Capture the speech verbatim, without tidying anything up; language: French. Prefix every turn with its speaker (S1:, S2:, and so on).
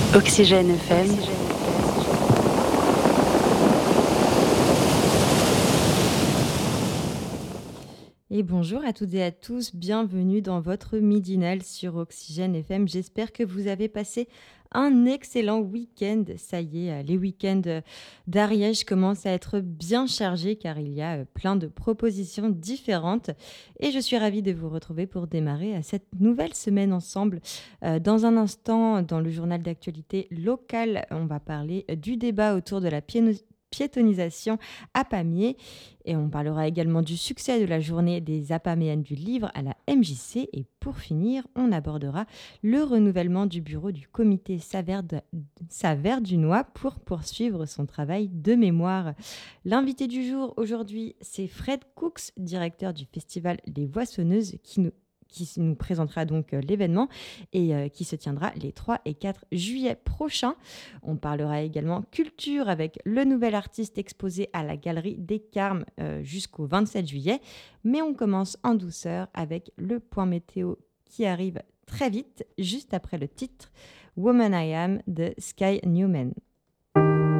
S1: Oxygène F M.
S2: Et bonjour à toutes et à tous, bienvenue dans votre Midinal sur Oxygène F M. J'espère que vous avez passé un excellent week-end. Ça y est, les week-ends d'Ariège commencent à être bien chargés car il y a plein de propositions différentes. Et je suis ravie de vous retrouver pour démarrer cette nouvelle semaine ensemble. Euh, Dans un instant, dans le journal d'actualité local, on va parler du débat autour de la piano- piétonisation à Pamiers. Et on parlera également du succès de la journée des Apaméennes du livre à la M J C. Et pour finir, on abordera le renouvellement du bureau du comité Saverne- Saverdunois pour poursuivre son travail de mémoire. L'invité du jour aujourd'hui, c'est Fred Cooks, directeur du festival Les Voissonneuses, qui nous qui nous présentera donc euh, l'événement et euh, qui se tiendra les trois et quatre juillet prochains. On parlera également culture avec le nouvel artiste exposé à la Galerie des Carmes euh, jusqu'au vingt-sept juillet. Mais on commence en douceur avec le point météo qui arrive très vite, juste après le titre Woman I Am de Sky Newman.